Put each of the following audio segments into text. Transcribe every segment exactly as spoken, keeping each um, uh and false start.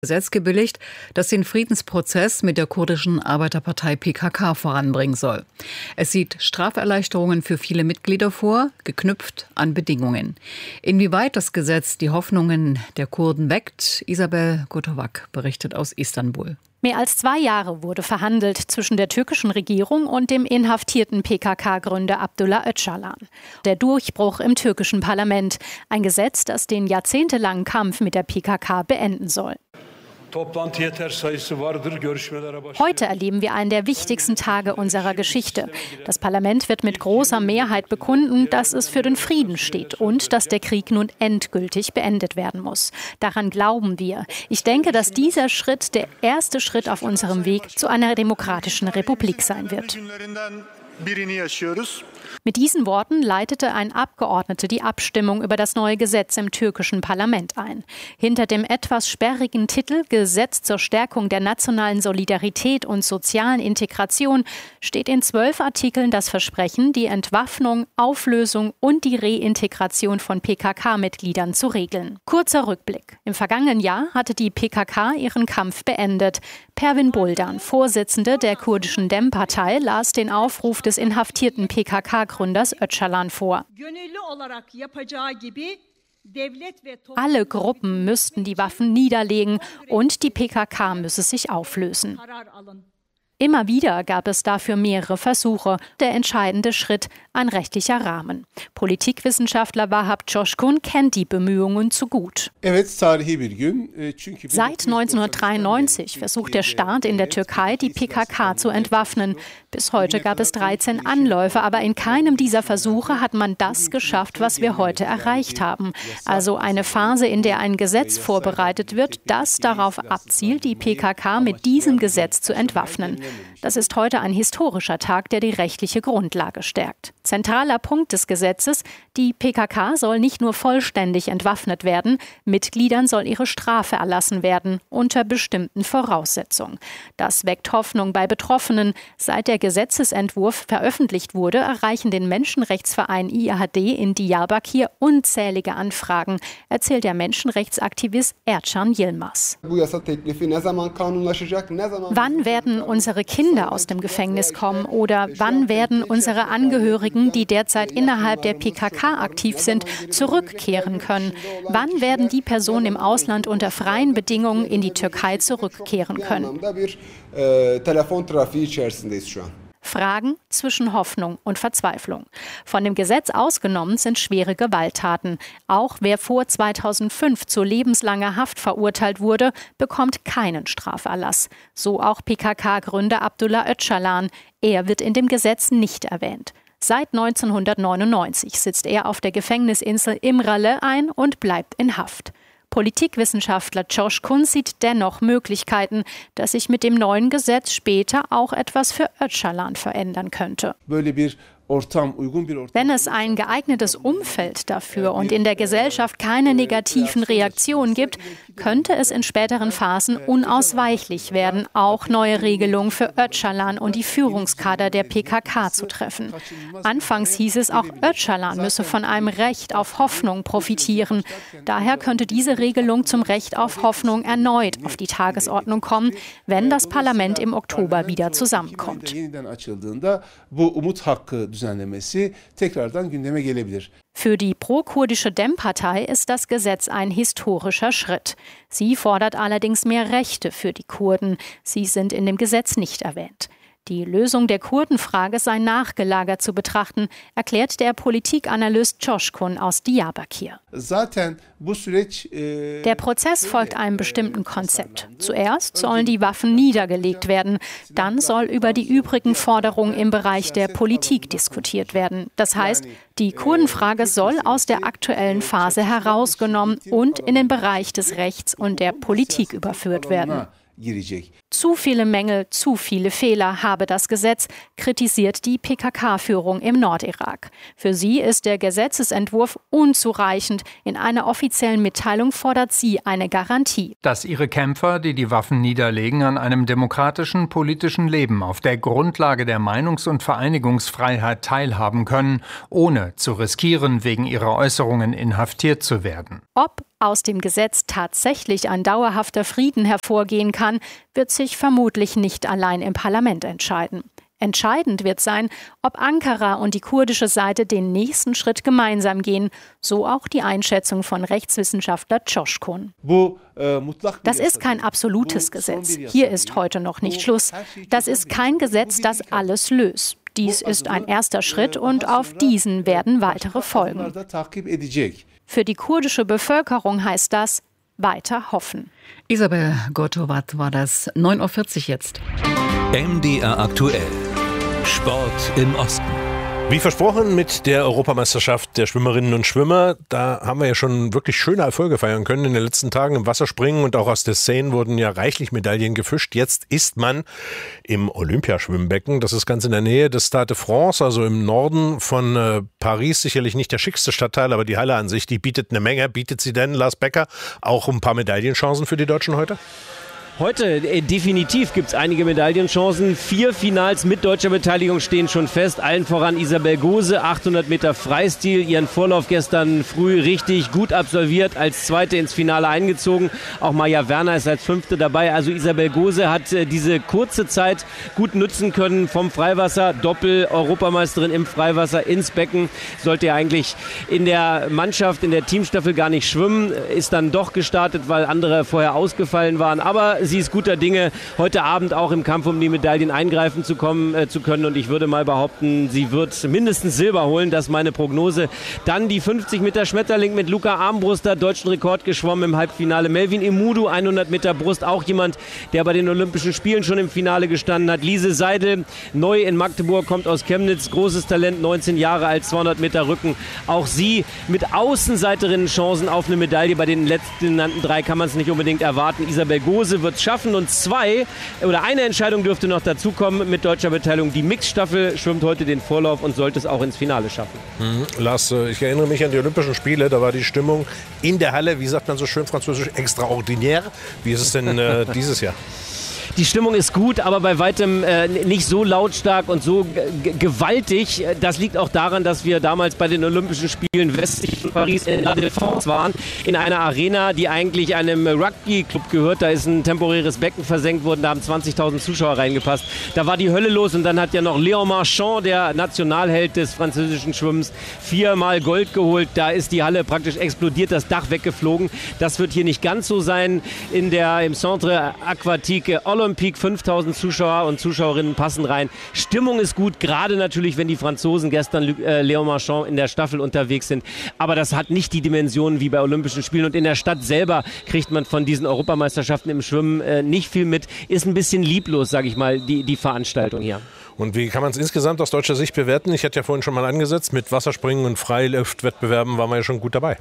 Gesetz gebilligt, das den Friedensprozess mit der kurdischen Arbeiterpartei P K K voranbringen soll. Es sieht Straferleichterungen für viele Mitglieder vor, geknüpft an Bedingungen. Inwieweit das Gesetz die Hoffnungen der Kurden weckt, Isabel Gotovac berichtet aus Istanbul. Mehr als zwei Jahre wurde verhandelt zwischen der türkischen Regierung und dem inhaftierten P K K-Gründer Abdullah Öcalan. Der Durchbruch im türkischen Parlament, ein Gesetz, das den jahrzehntelangen Kampf mit der P K K beenden soll. Heute erleben wir einen der wichtigsten Tage unserer Geschichte. Das Parlament wird mit großer Mehrheit bekunden, dass es für den Frieden steht und dass der Krieg nun endgültig beendet werden muss. Daran glauben wir. Ich denke, dass dieser Schritt der erste Schritt auf unserem Weg zu einer demokratischen Republik sein wird. Mit diesen Worten leitete ein Abgeordneter die Abstimmung über das neue Gesetz im türkischen Parlament ein. Hinter dem etwas sperrigen Titel Gesetz zur Stärkung der nationalen Solidarität und sozialen Integration steht in zwölf Artikeln das Versprechen, die Entwaffnung, Auflösung und die Reintegration von P K K-Mitgliedern zu regeln. Kurzer Rückblick. Im vergangenen Jahr hatte die P K K ihren Kampf beendet. Pervin Buldan, Vorsitzende der kurdischen Dem-Partei, las den Aufruf des inhaftierten P K K-Gründers Öcalan vor. Alle Gruppen müssten die Waffen niederlegen und die P K K müsse sich auflösen. Immer wieder gab es dafür mehrere Versuche. Der entscheidende Schritt, ein rechtlicher Rahmen. Politikwissenschaftler Vahap Coşkun kennt die Bemühungen zu gut. Seit neunzehnhundertdreiundneunzig versucht der Staat in der Türkei, die P K K zu entwaffnen. Bis heute gab es dreizehn Anläufe, aber in keinem dieser Versuche hat man das geschafft, was wir heute erreicht haben. Also eine Phase, in der ein Gesetz vorbereitet wird, das darauf abzielt, die P K K mit diesem Gesetz zu entwaffnen. Das ist heute ein historischer Tag, der die rechtliche Grundlage stärkt. Zentraler Punkt des Gesetzes: Die P K K soll nicht nur vollständig entwaffnet werden, Mitgliedern soll ihre Strafe erlassen werden, unter bestimmten Voraussetzungen. Das weckt Hoffnung bei Betroffenen. Seit der Gesetzesentwurf veröffentlicht wurde, erreichen den Menschenrechtsverein I H D in Diyarbakir unzählige Anfragen, erzählt der Menschenrechtsaktivist Ercan Yilmaz. Wann werden unsere Kinder aus dem Gefängnis kommen oder wann werden unsere Angehörigen, die derzeit innerhalb der P K K aktiv sind, zurückkehren können? Wann werden die Personen im Ausland unter freien Bedingungen in die Türkei zurückkehren können? Fragen zwischen Hoffnung und Verzweiflung. Von dem Gesetz ausgenommen sind schwere Gewalttaten. Auch wer vor zweitausendfünf zu lebenslanger Haft verurteilt wurde, bekommt keinen Straferlass. So auch P K K-Gründer Abdullah Öcalan. Er wird in dem Gesetz nicht erwähnt. Seit neunzehnhundertneunundneunzig sitzt er auf der Gefängnisinsel Imrale ein und bleibt in Haft. Politikwissenschaftler Coşkun sieht dennoch Möglichkeiten, dass sich mit dem neuen Gesetz später auch etwas für Öcalan verändern könnte. Wenn es ein geeignetes Umfeld dafür und in der Gesellschaft keine negativen Reaktionen gibt, könnte es in späteren Phasen unausweichlich werden, auch neue Regelungen für Öcalan und die Führungskader der P K K zu treffen. Anfangs hieß es, auch Öcalan müsse von einem Recht auf Hoffnung profitieren. Daher könnte diese Regelung zum Recht auf Hoffnung erneut auf die Tagesordnung kommen, wenn das Parlament im Oktober wieder zusammenkommt. Für die pro-kurdische Dem-Partei ist das Gesetz ein historischer Schritt. Sie fordert allerdings mehr Rechte für die Kurden. Sie sind in dem Gesetz nicht erwähnt. Die Lösung der Kurdenfrage sei nachgelagert zu betrachten, erklärt der Politikanalyst Coşkun aus Diyarbakir. Der Prozess folgt einem bestimmten Konzept. Zuerst sollen die Waffen niedergelegt werden, dann soll über die übrigen Forderungen im Bereich der Politik diskutiert werden. Das heißt, die Kurdenfrage soll aus der aktuellen Phase herausgenommen und in den Bereich des Rechts und der Politik überführt werden. Zu viele Mängel, zu viele Fehler habe das Gesetz, kritisiert die P K K-Führung im Nordirak. Für sie ist der Gesetzesentwurf unzureichend. In einer offiziellen Mitteilung fordert sie eine Garantie. Dass ihre Kämpfer, die die Waffen niederlegen, an einem demokratischen politischen Leben auf der Grundlage der Meinungs- und Vereinigungsfreiheit teilhaben können, ohne zu riskieren, wegen ihrer Äußerungen inhaftiert zu werden. Ob aus dem Gesetz tatsächlich ein dauerhafter Frieden hervorgehen kann, wird sich vermutlich nicht allein im Parlament entscheiden. Entscheidend wird sein, ob Ankara und die kurdische Seite den nächsten Schritt gemeinsam gehen, so auch die Einschätzung von Rechtswissenschaftler Coşkun. Das ist kein absolutes Gesetz. Hier ist heute noch nicht Schluss. Das ist kein Gesetz, das alles löst. Dies ist ein erster Schritt und auf diesen werden weitere folgen. Für die kurdische Bevölkerung heißt das weiter hoffen. Isabel Gottowat war das. neun Uhr vierzig jetzt. M D R aktuell. Sport im Osten. Wie versprochen mit der Europameisterschaft der Schwimmerinnen und Schwimmer, da haben wir ja schon wirklich schöne Erfolge feiern können in den letzten Tagen im Wasserspringen und auch aus der Seine wurden ja reichlich Medaillen gefischt. Jetzt ist man im Olympiaschwimmbecken, das ist ganz in der Nähe des Stade de France, also im Norden von äh, Paris, sicherlich nicht der schickste Stadtteil, aber die Halle an sich, die bietet eine Menge. Bietet sie denn, Lars Becker, auch ein paar Medaillenchancen für die Deutschen heute? Heute äh, definitiv gibt es einige Medaillenchancen. Vier Finals mit deutscher Beteiligung stehen schon fest. Allen voran Isabel Gose, achthundert Meter Freistil. Ihren Vorlauf gestern früh richtig gut absolviert, als Zweite ins Finale eingezogen. Auch Maja Werner ist als Fünfte dabei. Also Isabel Gose hat äh, diese kurze Zeit gut nutzen können vom Freiwasser. Doppel-Europameisterin im Freiwasser ins Becken. Sollte ja eigentlich in der Mannschaft, in der Teamstaffel gar nicht schwimmen. Ist dann doch gestartet, weil andere vorher ausgefallen waren. Aber sie ist guter Dinge, heute Abend auch im Kampf um die Medaillen eingreifen zu, kommen, äh, zu können. Und ich würde mal behaupten, sie wird mindestens Silber holen. Das ist meine Prognose. Dann die fünfzig Meter Schmetterling mit Luca Armbruster, deutschen Rekord geschwommen im Halbfinale. Melvin Emudu, hundert Meter Brust, auch jemand, der bei den Olympischen Spielen schon im Finale gestanden hat. Lise Seidel, neu in Magdeburg, kommt aus Chemnitz, großes Talent, neunzehn Jahre alt, zweihundert Meter Rücken. Auch sie mit Außenseiterinnen-Chancen auf eine Medaille. Bei den letzten genannten drei kann man es nicht unbedingt erwarten. Isabel Gose wird es schaffen und zwei oder eine Entscheidung dürfte noch dazukommen mit deutscher Beteiligung. Die Mixstaffel schwimmt heute den Vorlauf und sollte es auch ins Finale schaffen. Mhm. Lars, ich erinnere mich an die Olympischen Spiele, da war die Stimmung in der Halle, wie sagt man so schön französisch, extraordinaire. Wie ist es denn äh, dieses Jahr? Die Stimmung ist gut, aber bei weitem äh, nicht so lautstark und so g- gewaltig. Das liegt auch daran, dass wir damals bei den Olympischen Spielen westlich von Paris in La Défense waren, in einer Arena, die eigentlich einem Rugby-Club gehört. Da ist ein temporäres Becken versenkt worden, da haben zwanzigtausend Zuschauer reingepasst. Da war die Hölle los und dann hat ja noch Léon Marchand, der Nationalheld des französischen Schwimmens, viermal Gold geholt. Da ist die Halle praktisch explodiert, das Dach weggeflogen. Das wird hier nicht ganz so sein in der, im Centre Aquatique Olympique. fünftausend Zuschauer und Zuschauerinnen passen rein. Stimmung ist gut, gerade natürlich, wenn die Franzosen gestern äh, Léon Marchand in der Staffel unterwegs sind. Aber das hat nicht die Dimensionen wie bei Olympischen Spielen. Und in der Stadt selber kriegt man von diesen Europameisterschaften im Schwimmen äh, nicht viel mit. Ist ein bisschen lieblos, sage ich mal, die, die Veranstaltung hier. Und wie kann man es insgesamt aus deutscher Sicht bewerten? Ich hatte ja vorhin schon mal angesetzt, mit Wasserspringen und Freiluftwettbewerben waren wir ja schon gut dabei.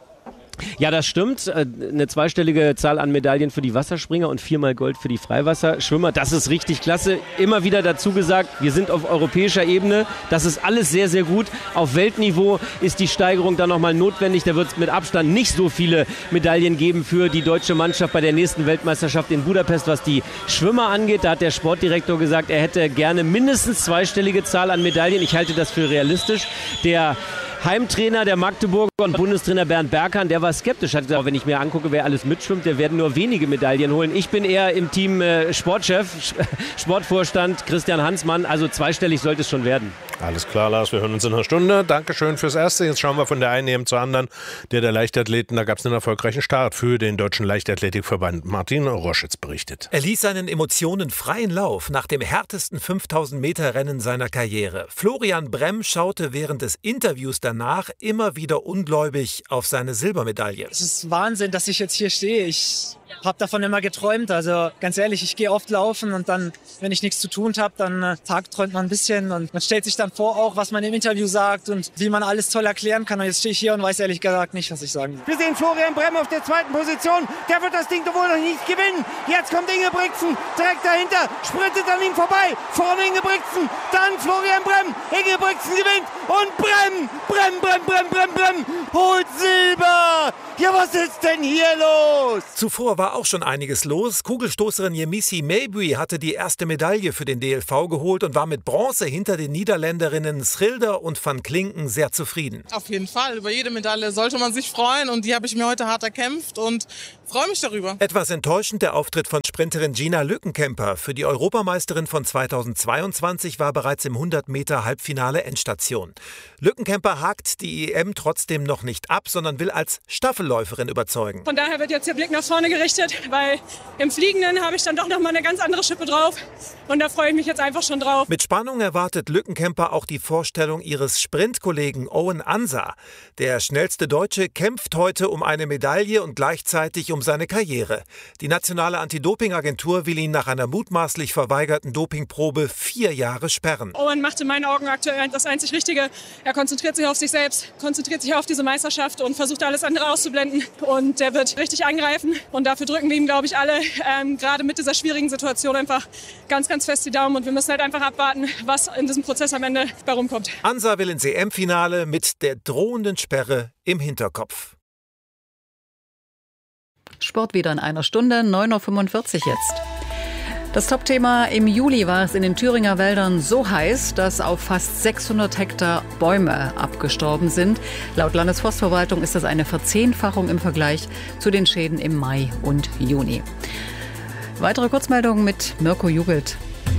Ja, das stimmt. Eine zweistellige Zahl an Medaillen für die Wasserspringer und viermal Gold für die Freiwasserschwimmer. Das ist richtig klasse. Immer wieder dazu gesagt, wir sind auf europäischer Ebene. Das ist alles sehr, sehr gut. Auf Weltniveau ist die Steigerung dann nochmal notwendig. Da wird es mit Abstand nicht so viele Medaillen geben für die deutsche Mannschaft bei der nächsten Weltmeisterschaft in Budapest, was die Schwimmer angeht. Da hat der Sportdirektor gesagt, er hätte gerne mindestens zweistellige Zahl an Medaillen. Ich halte das für realistisch. Der Heimtrainer der Magdeburger und Bundestrainer Bernd Berghahn, der war skeptisch. Hat gesagt, wenn ich mir angucke, wer alles mitschwimmt, der werden nur wenige Medaillen holen. Ich bin eher im Team äh, Sportchef, Sportvorstand Christian Hansmann. Also zweistellig sollte es schon werden. Alles klar, Lars, wir hören uns in einer Stunde. Dankeschön fürs Erste. Jetzt schauen wir von der einen eben zur anderen. Der der Leichtathleten, da gab es einen erfolgreichen Start für den Deutschen Leichtathletikverband. Martin Roschitz berichtet. Er ließ seinen Emotionen freien Lauf nach dem härtesten fünftausend Meter Rennen seiner Karriere. Florian Bremm schaute während des Interviews danach danach immer wieder ungläubig auf seine Silbermedaille. Es ist Wahnsinn, dass ich jetzt hier stehe. Ich habe davon immer geträumt. Also ganz ehrlich, ich gehe oft laufen und dann, wenn ich nichts zu tun habe, dann äh, tagträumt man ein bisschen und man stellt sich dann vor, auch was man im Interview sagt und wie man alles toll erklären kann. Und jetzt stehe ich hier und weiß ehrlich gesagt nicht, was ich sagen will. Wir sehen Florian Brem auf der zweiten Position. Der wird das Ding doch wohl noch nicht gewinnen. Jetzt kommt Ingebrigtsen direkt dahinter, sprintet an ihm vorbei. Vorne Ingebrigtsen, dann Florian Brem. Ingebrigtsen gewinnt und Brem, Brem, Brem, Brem, Brem, Brem holt Silber. Ja, was ist denn hier los? Zuvor war auch schon einiges los. Kugelstoßerin Yemisi Mabry hatte die erste Medaille für den D L V geholt und war mit Bronze hinter den Niederländerinnen Schilder und van Klinken sehr zufrieden. Auf jeden Fall, über jede Medaille sollte man sich freuen und die habe ich mir heute hart erkämpft und freue mich darüber. Etwas enttäuschend der Auftritt von Sprinterin Gina Lückenkämper. Für die Europameisterin von zweitausendzweiundzwanzig war bereits im hundert Meter Halbfinale Endstation. Lückenkämper hakt die E M trotzdem noch nicht ab, sondern will als Staffelläuferin überzeugen. Von daher wird jetzt der Blick nach vorne gerichtet, weil im Fliegenden habe ich dann doch noch mal eine ganz andere Schippe drauf und da freue ich mich jetzt einfach schon drauf. Mit Spannung erwartet Lückenkämper auch die Vorstellung ihres Sprintkollegen Owen Ansa. Der schnellste Deutsche kämpft heute um eine Medaille und gleichzeitig um seine Karriere. Die nationale Anti-Doping-Agentur will ihn nach einer mutmaßlich verweigerten Dopingprobe vier Jahre sperren. Owen macht in meinen Augen aktuell das einzig Richtige. Er konzentriert sich auf sich selbst, konzentriert sich auf diese Meisterschaft und versucht alles andere auszublenden. Und der wird richtig angreifen. Und dafür drücken wir ihm, glaube ich, alle, ähm, gerade mit dieser schwierigen Situation, einfach ganz, ganz fest die Daumen. Und wir müssen halt einfach abwarten, was in diesem Prozess am Ende bei rumkommt. Ansa will ins E M-Finale mit der drohenden Sperre im Hinterkopf. Sport wieder in einer Stunde, neun Uhr fünfundvierzig jetzt. Das Topthema: Im Juli war es in den Thüringer Wäldern so heiß, dass auf fast sechshundert Hektar Bäume abgestorben sind. Laut Landesforstverwaltung ist das eine Verzehnfachung im Vergleich zu den Schäden im Mai und Juni. Weitere Kurzmeldungen mit Mirko Jubelt.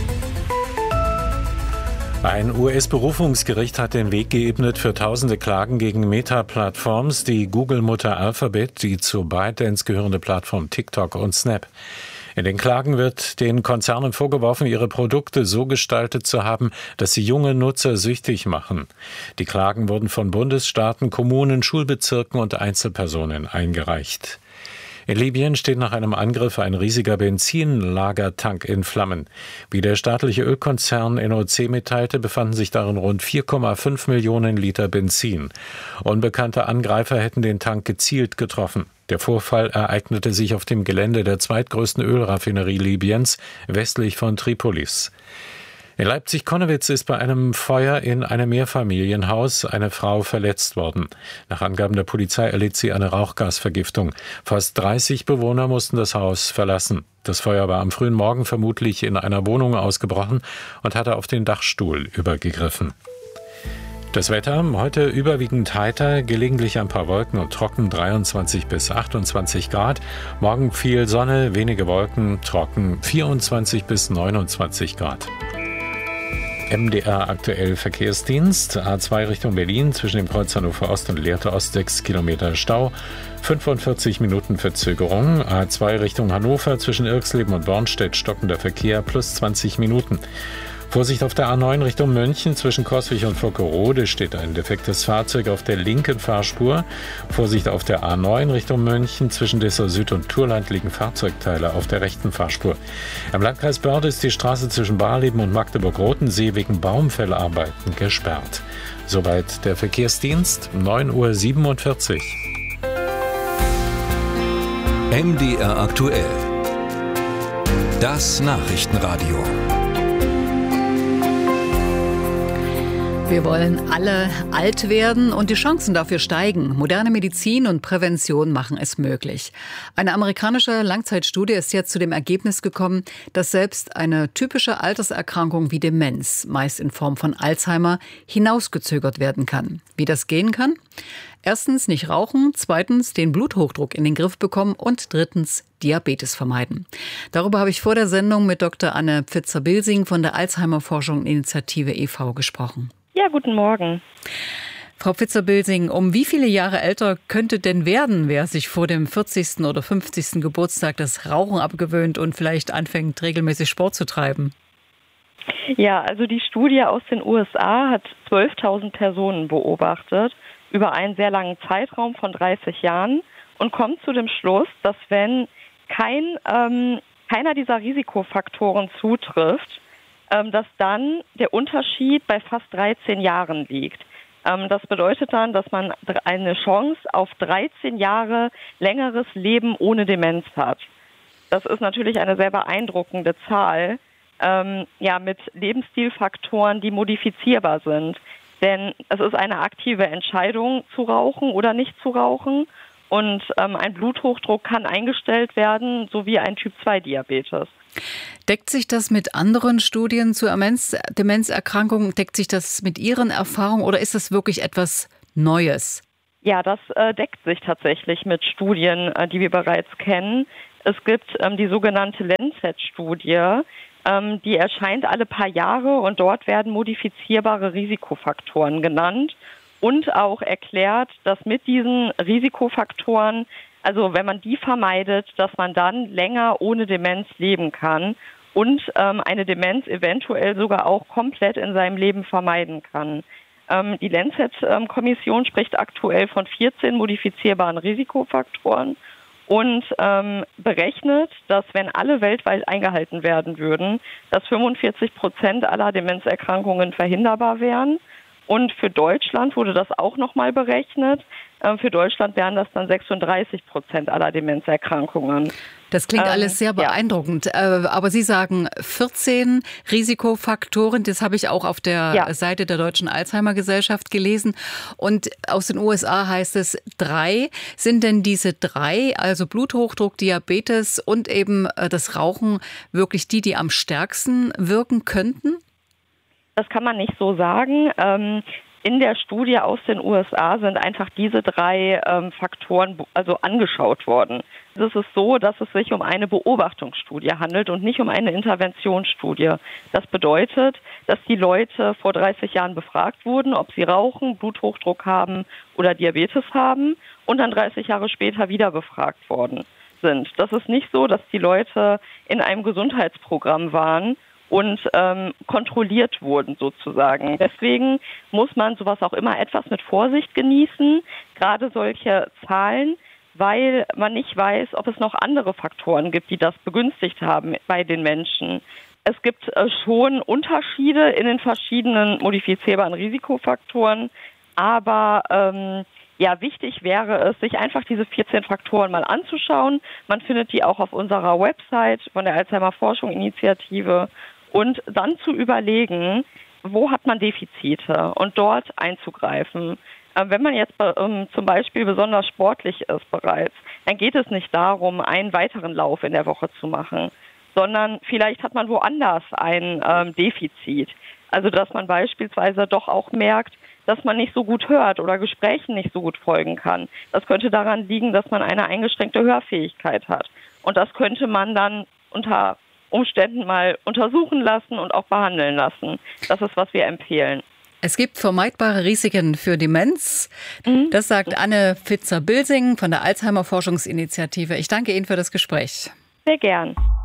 Ein U S-Berufungsgericht hat den Weg geebnet für tausende Klagen gegen Meta-Plattforms, die Google-Mutter Alphabet, die zu ByteDance gehörende Plattform TikTok und Snap. In den Klagen wird den Konzernen vorgeworfen, ihre Produkte so gestaltet zu haben, dass sie junge Nutzer süchtig machen. Die Klagen wurden von Bundesstaaten, Kommunen, Schulbezirken und Einzelpersonen eingereicht. In Libyen steht nach einem Angriff ein riesiger Benzinlagertank in Flammen. Wie der staatliche Ölkonzern N O C mitteilte, befanden sich darin rund vier Komma fünf Millionen Liter Benzin. Unbekannte Angreifer hätten den Tank gezielt getroffen. Der Vorfall ereignete sich auf dem Gelände der zweitgrößten Ölraffinerie Libyens, westlich von Tripolis. In Leipzig-Konnewitz ist bei einem Feuer in einem Mehrfamilienhaus eine Frau verletzt worden. Nach Angaben der Polizei erlitt sie eine Rauchgasvergiftung. Fast dreißig Bewohner mussten das Haus verlassen. Das Feuer war am frühen Morgen vermutlich in einer Wohnung ausgebrochen und hatte auf den Dachstuhl übergegriffen. Das Wetter heute überwiegend heiter, gelegentlich ein paar Wolken und trocken, dreiundzwanzig bis achtundzwanzig Grad. Morgen viel Sonne, wenige Wolken, trocken, vierundzwanzig bis neunundzwanzig Grad. M D R aktuell Verkehrsdienst, A zwei Richtung Berlin, zwischen dem Kreuz Hannover Ost und Lehrte Ost sechs Kilometer Stau, fünfundvierzig Minuten Verzögerung. A zwei Richtung Hannover, zwischen Irxleben und Bornstedt stockender Verkehr, plus zwanzig Minuten. Vorsicht auf der A neun Richtung München, zwischen Coswig und Vockerode steht ein defektes Fahrzeug auf der linken Fahrspur. Vorsicht auf der A neun Richtung München, zwischen Dessau Süd und Turland liegen Fahrzeugteile auf der rechten Fahrspur. Im Landkreis Börde ist die Straße zwischen Barleben und Magdeburg-Rotensee wegen Baumfällarbeiten gesperrt. Soweit der Verkehrsdienst, neun Uhr siebenundvierzig. M D R aktuell. Das Nachrichtenradio. Wir wollen alle alt werden und die Chancen dafür steigen. Moderne Medizin und Prävention machen es möglich. Eine amerikanische Langzeitstudie ist jetzt zu dem Ergebnis gekommen, dass selbst eine typische Alterserkrankung wie Demenz, meist in Form von Alzheimer, hinausgezögert werden kann. Wie das gehen kann? Erstens nicht rauchen, zweitens den Bluthochdruck in den Griff bekommen und drittens Diabetes vermeiden. Darüber habe ich vor der Sendung mit Doktor Anne Pfitzer-Bilsing von der Alzheimer-Forschung-Initiative e V gesprochen. Ja, guten Morgen. Frau Pfitzer-Bilsing, um wie viele Jahre älter könnte denn werden, wer sich vor dem vierzigsten oder fünfzigsten Geburtstag das Rauchen abgewöhnt und vielleicht anfängt, regelmäßig Sport zu treiben? Ja, also die Studie aus den U S A hat zwölftausend Personen beobachtet über einen sehr langen Zeitraum von dreißig Jahren und kommt zu dem Schluss, dass wenn kein, ähm, keiner dieser Risikofaktoren zutrifft, ähm, dass dann der Unterschied bei fast dreizehn Jahren liegt. Ähm, das bedeutet dann, dass man eine Chance auf dreizehn Jahre längeres Leben ohne Demenz hat. Das ist natürlich eine sehr beeindruckende Zahl, ähm, ja, mit Lebensstilfaktoren, die modifizierbar sind. Denn es ist eine aktive Entscheidung, zu rauchen oder nicht zu rauchen. Und ähm, ein Bluthochdruck kann eingestellt werden, sowie ein Typ zwei Diabetes. Deckt sich das mit anderen Studien zur Demenzerkrankung? Deckt sich das mit Ihren Erfahrungen oder ist das wirklich etwas Neues? Ja, das äh, deckt sich tatsächlich mit Studien, äh, die wir bereits kennen. Es gibt ähm, die sogenannte Lancet-Studie, ähm, die erscheint alle paar Jahre und dort werden modifizierbare Risikofaktoren genannt und auch erklärt, dass mit diesen Risikofaktoren, also wenn man die vermeidet, dass man dann länger ohne Demenz leben kann und ähm, eine Demenz eventuell sogar auch komplett in seinem Leben vermeiden kann. Ähm, die Lancet-Kommission spricht aktuell von vierzehn modifizierbaren Risikofaktoren und ähm, berechnet, dass wenn alle weltweit eingehalten werden würden, dass fünfundvierzig Prozent aller Demenzerkrankungen verhinderbar wären. Und für Deutschland wurde das auch nochmal berechnet. Ähm, für Deutschland wären das dann sechsunddreißig Prozent aller Demenzerkrankungen. Das klingt ähm, alles sehr beeindruckend. Ja. Äh, aber Sie sagen vierzehn Risikofaktoren. Das habe ich auch auf der ja. Seite der Deutschen Alzheimer-Gesellschaft gelesen. Und aus den U S A heißt es drei. Sind denn diese drei, also Bluthochdruck, Diabetes und eben äh, das Rauchen, wirklich die, die am stärksten wirken könnten? Das kann man nicht so sagen. Ähm, in der Studie aus den U S A sind einfach diese drei ähm, Faktoren also angeschaut worden. Es ist so, dass es sich um eine Beobachtungsstudie handelt und nicht um eine Interventionsstudie. Das bedeutet, dass die Leute vor dreißig Jahren befragt wurden, ob sie rauchen, Bluthochdruck haben oder Diabetes haben und dann dreißig Jahre später wieder befragt worden sind. Das ist nicht so, dass die Leute in einem Gesundheitsprogramm waren und ähm, kontrolliert wurden sozusagen. Deswegen muss man sowas auch immer etwas mit Vorsicht genießen, gerade solche Zahlen, weil man nicht weiß, ob es noch andere Faktoren gibt, die das begünstigt haben bei den Menschen. Es gibt äh, schon Unterschiede in den verschiedenen modifizierbaren Risikofaktoren, aber ähm, ja, wichtig wäre es, sich einfach diese vierzehn Faktoren mal anzuschauen. Man findet die auch auf unserer Website von der Alzheimer-Forschung-Initiative. Und dann zu überlegen, wo hat man Defizite und dort einzugreifen. Wenn man jetzt ähm, zum Beispiel besonders sportlich ist bereits, dann geht es nicht darum, einen weiteren Lauf in der Woche zu machen, sondern vielleicht hat man woanders ein ähm, Defizit. Also dass man beispielsweise doch auch merkt, dass man nicht so gut hört oder Gesprächen nicht so gut folgen kann. Das könnte daran liegen, dass man eine eingeschränkte Hörfähigkeit hat. Und das könnte man dann unter Umständen mal untersuchen lassen und auch behandeln lassen. Das ist, was wir empfehlen. Es gibt vermeidbare Risiken für Demenz. Mhm. Das sagt Anne Pfitzer-Bilsing von der Alzheimer-Forschungsinitiative. Ich danke Ihnen für das Gespräch. Sehr gern.